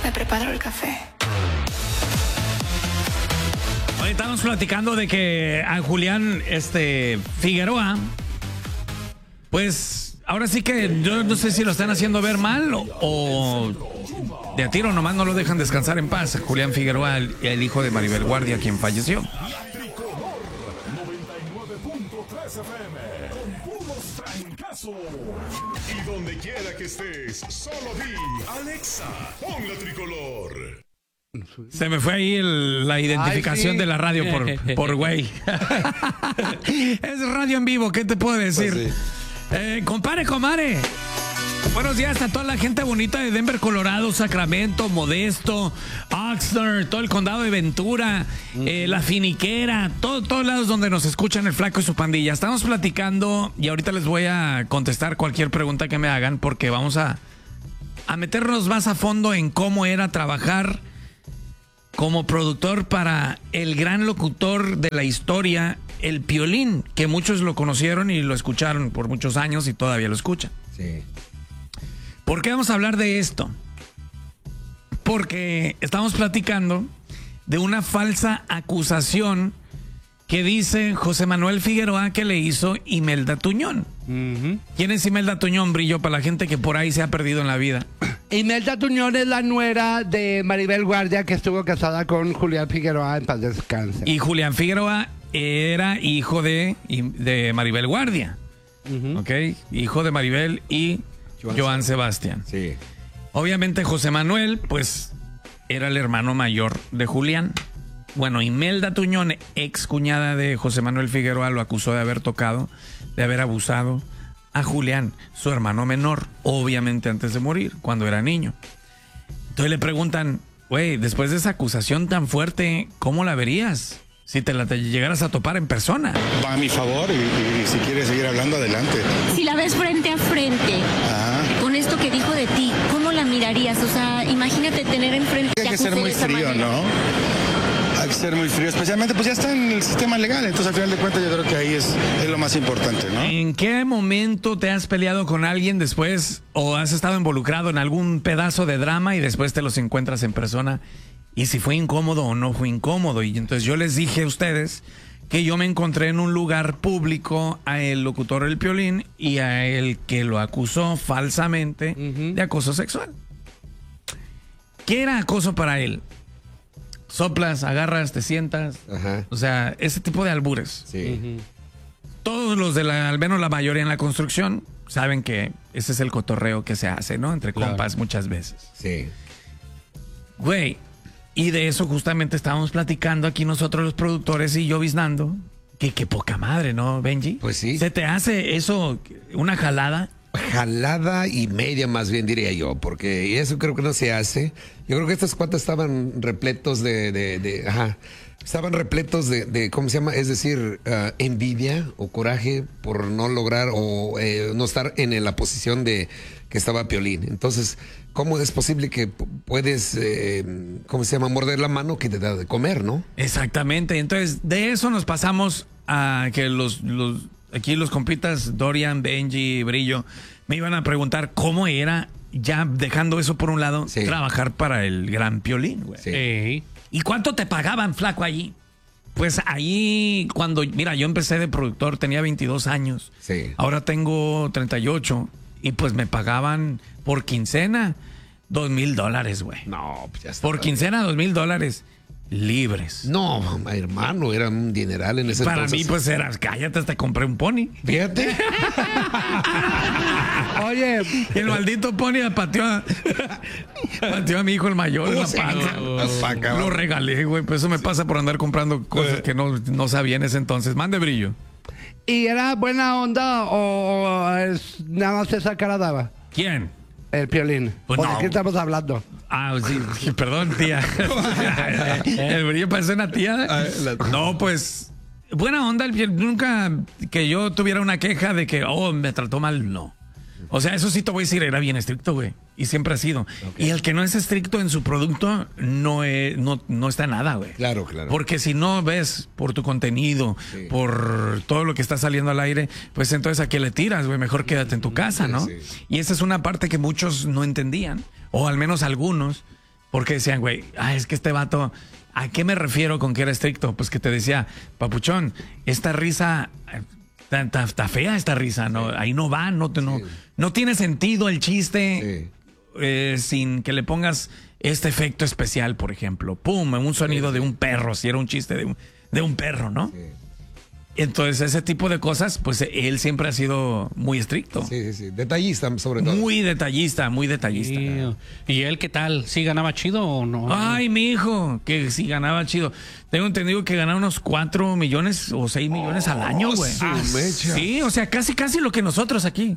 me preparo el café. Hoy estamos platicando de que a Julián Figueroa, pues ahora sí que yo no sé si lo están haciendo ver mal o de a tiro nomás no lo dejan descansar en paz. Julián Figueroa, el hijo de Maribel Guardia, quien falleció. 99.3 FM, con puros trancazos. Y donde quiera que estés, solo di Alexa, pon la tricolor. Se me fue ahí la identificación de la radio por güey. Es radio en vivo, ¿qué te puedo decir? Pues sí. Compadre. Buenos días a toda la gente bonita de Denver, Colorado, Sacramento, Modesto, Oxnard, todo el condado de Ventura, La Finiquera, todos lados donde nos escuchan el Flaco y su pandilla. Estamos platicando y ahorita les voy a contestar cualquier pregunta que me hagan porque vamos a meternos más a fondo en cómo era trabajar como productor para el gran locutor de la historia, el Piolín, que muchos lo conocieron y lo escucharon por muchos años y todavía lo escuchan. Sí. ¿Por qué vamos a hablar de esto? Porque estamos platicando de una falsa acusación que dice José Manuel Figueroa que le hizo Imelda Tuñón. ¿Quién es Imelda Tuñón, Brillo, para la gente que por ahí se ha perdido en la vida? Imelda Tuñón es la nuera de Maribel Guardia, que estuvo casada con Julián Figueroa, en paz descanse. Y Julián Figueroa era hijo de Maribel Guardia. ¿Ok? Hijo de Maribel y Joan Sebastián. Sí. Obviamente José Manuel, pues, era el hermano mayor de Julián. Bueno, Imelda Tuñón, ex cuñada de José Manuel Figueroa, lo acusó de haber tocado, de haber abusado a Julián, su hermano menor, obviamente antes de morir, cuando era niño. Entonces le preguntan, güey, después de esa acusación tan fuerte, ¿cómo la verías? Si te llegaras a topar en persona. Va a mi favor y si quieres seguir hablando, adelante. Si la ves frente a frente, con esto que dijo de ti, ¿cómo la mirarías? O sea, imagínate tener enfrente. Hay que ser muy frío, ¿no? Hay que ser muy frío, especialmente pues ya está en el sistema legal, entonces al final de cuentas yo creo que ahí es lo más importante, ¿no? ¿En qué momento te has peleado con alguien después o has estado involucrado en algún pedazo de drama y después te los encuentras en persona? Y si fue incómodo o no fue incómodo. Y entonces yo les dije a ustedes que yo me encontré en un lugar público a el locutor El Piolín y a el que lo acusó falsamente de acoso sexual. ¿Qué era acoso para él? Soplas, agarras, te sientas. Ajá. O sea, ese tipo de albures. Sí. Todos los al menos la mayoría en la construcción, saben que ese es el cotorreo que se hace, ¿no? Entre compas muchas veces. Sí. Güey, y de eso justamente estábamos platicando aquí nosotros los productores y lloviznando. Que poca madre, ¿no, Benji? Pues sí. ¿Se te hace eso una jalada? Jalada y media, más bien diría yo, porque eso creo que no se hace. Yo creo que estas cuantas estaban repletos estaban repletos de ¿cómo se llama? Es decir, envidia o coraje por no lograr o no estar en la posición de que estaba Piolín. Entonces, ¿cómo es posible que puedes, ¿cómo se llama? Morder la mano que te da de comer, ¿no? Exactamente. Entonces, de eso nos pasamos a que aquí los compitas Dorian, Benji, Brillo, me iban a preguntar cómo era, ya dejando eso por un lado, trabajar para el gran Piolín, güey. Sí. ¿Y cuánto te pagaban, flaco, allí? Pues ahí, mira, yo empecé de productor, tenía 22 años. Sí. Ahora tengo 38 y pues me pagaban por quincena $2,000, güey. No, pues ya está. Por quincena $2,000 libres. No, hermano, era un dineral en ese Para entonces. mí, pues era, cállate, hasta compré un pony. Fíjate. Oye, Y el maldito pony pateó a mi hijo el mayor en la panza. Lo regalé, güey. Pues eso me pasa por andar comprando cosas que no sabía en ese entonces. Mande, Brillo. ¿y era buena onda o nada más esa cara daba? ¿Quién? El Piolín. Pues ¿O no. de qué estamos hablando? Ah, sí, perdón, tía. El Brillo parece una tía. No, pues, buena onda. Nunca que yo tuviera una queja de que, me trató mal, no. O sea, eso sí te voy a decir, era bien estricto, güey. Y siempre ha sido. Okay. Y el que no es estricto en su producto no está en nada, güey. Claro, claro. Porque si no ves por tu contenido, por todo lo que está saliendo al aire, pues entonces ¿a qué le tiras, güey? Mejor quédate en tu casa, ¿no? Sí. Y esa es una parte que muchos no entendían, o al menos algunos, Porque decían, güey, es que este vato, ¿a qué me refiero con que era estricto? Pues que te decía, papuchón, esta risa, está fea esta risa, ¿no? Ahí no va, no tiene sentido el chiste sin que le pongas este efecto especial, por ejemplo. Pum, un sonido de un perro, si era un chiste de un perro, ¿no? Sí. Entonces, ese tipo de cosas, pues él siempre ha sido muy estricto. Sí. Detallista, sobre todo. Muy detallista. Sí. ¿Y él qué tal? ¿Sí ganaba chido o no? Ay, mi hijo, que sí ganaba chido. Tengo entendido que ganaba unos 4 millones o 6 millones al año, güey. Sí, o sea, casi lo que nosotros aquí.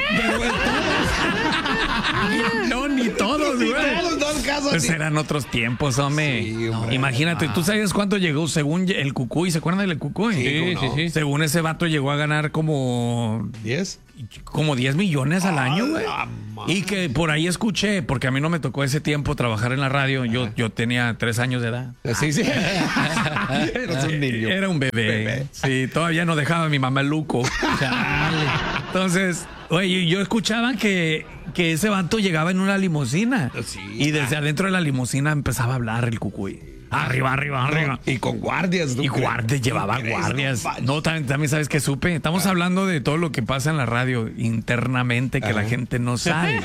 No, ni todos, güey. Pues eran otros tiempos, hombre. Sí, imagínate, ¿tú sabes cuánto llegó según el Cucuy? ¿Se acuerdan del Cucuy? Sí. Según ese vato llegó a ganar como 10 millones al año, güey. Y que por ahí escuché, porque a mí no me tocó ese tiempo trabajar en la radio. Yo tenía 3 años de edad. Sí. Eras un niño. Era un bebé. Sí, todavía no dejaba a mi mamá luco. Entonces, oye, yo escuchaba que ese vato llegaba en una limusina. Sí. Y desde adentro de la limusina empezaba a hablar el Cucuy. Arriba. Y con guardias. Llevaba guardias. No, también sabes que supe. Estamos hablando de todo lo que pasa en la radio internamente que la gente no sabe.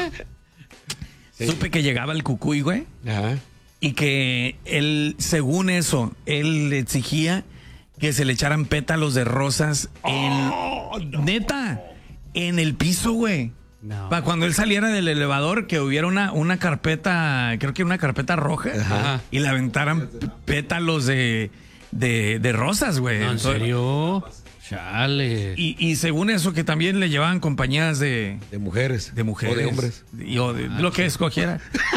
Supe que llegaba el Cucuy, güey. Y que él, según eso, él exigía que se le echaran pétalos de rosas neta, en el piso, güey. No. Para cuando él saliera del elevador, que hubiera una carpeta, creo que una carpeta roja, y le aventaran pétalos de rosas, güey. ¿En serio? Chale. Y según eso, que también le llevaban compañías de mujeres. De mujeres. O de hombres. O de lo que escogiera.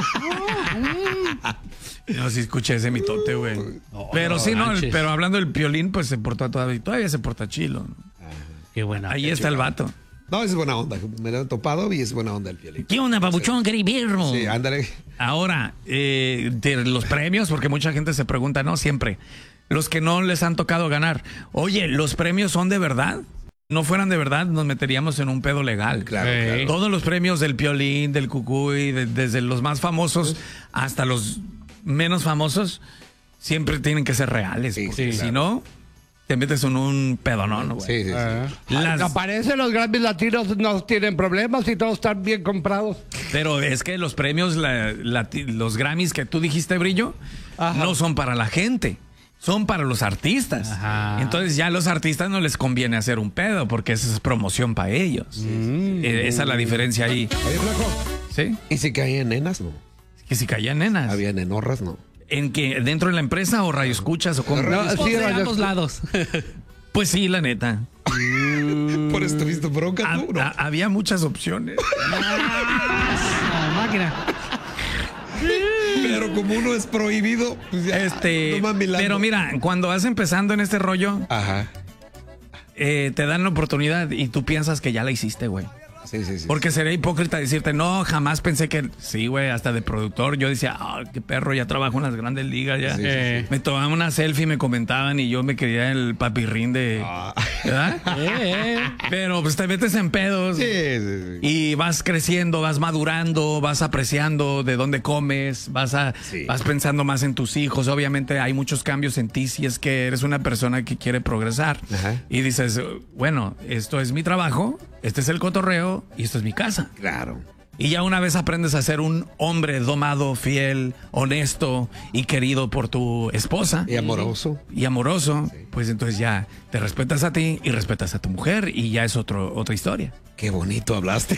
No, sí escuché ese mitote, güey. Pero pero hablando del Piolín, pues se portó todavía se porta chilo. Qué buena. Ahí está el vato. No, es buena onda. Me lo he topado y es buena onda el Piolín. ¿Qué onda, papuchón? ¿Qué birro? Sí, ándale. Ahora, de los premios, porque mucha gente se pregunta, ¿no? Siempre. Los que no les han tocado ganar. Oye, ¿los premios son de verdad? No fueran de verdad, nos meteríamos en un pedo legal. Claro. Todos los premios del Piolín, del Cucuy, desde los más famosos hasta los menos famosos, siempre tienen que ser reales. Si no, te metes en un pedonón, güey. Sí. Aparecen los Grammys latinos, no tienen problemas y todos están bien comprados. Pero es que los premios, los Grammys que tú dijiste, Brillo, no son para la gente. Son para los artistas. Entonces ya a los artistas no les conviene hacer un pedo porque esa es promoción para ellos. Esa es la diferencia ahí. Oye, flaco. ¿Sí? ¿Y si caían nenas, no? Que si caían nenas. Había nenorras, ¿no? ¿En que dentro de la empresa o radioescuchas o cómo? Sí, de ambos lados. Pues sí, la neta. Por eso tuviste bronca tú, ¿no? Había muchas opciones. Máquina. Pero como uno es prohibido, pues ya, pero mira, cuando vas empezando en este rollo, te dan la oportunidad y tú piensas que ya la hiciste, güey. Sí. Porque sería hipócrita decirte, no, jamás pensé que... Sí, güey, hasta de productor. Yo decía, qué perro, ya trabajo en las grandes ligas. Ya. Sí. Me tomaban una selfie y me comentaban y yo me quería el papirrín de... ¿Verdad? Pero pues te metes en pedos. Sí. Y vas creciendo, vas madurando, vas apreciando de dónde comes, vas pensando más en tus hijos. Obviamente hay muchos cambios en ti si es que eres una persona que quiere progresar. Y dices, bueno, esto es mi trabajo, este es el cotorreo y esto es mi casa. Claro. Y ya una vez aprendes a ser un hombre domado, fiel, honesto y querido por tu esposa. Y amoroso. Pues entonces ya te respetas a ti y respetas a tu mujer y ya es otra historia. Qué bonito hablaste.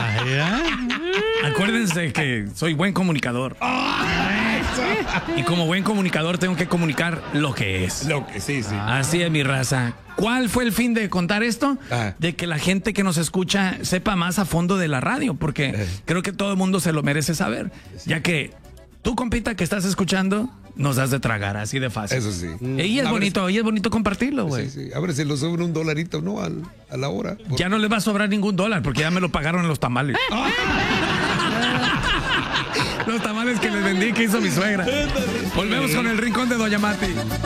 Acuérdense que soy buen comunicador. Y como buen comunicador tengo que comunicar lo que es. Sí. Así es, mi raza. ¿Cuál fue el fin de contar esto? De que la gente que nos escucha sepa más a fondo de la radio, porque creo que todo el mundo se lo merece saber, ya que tú, compita, que estás escuchando, nos das de tragar, así de fácil. Eso sí. Y es bonito compartirlo, güey. Sí. A ver si lo suben $1, ¿no? A la hora. Ya no les va a sobrar ningún dólar, porque ya me lo pagaron en los tamales. Los tamales que les vendí que hizo mi suegra. Volvemos con el rincón de Doña Mati.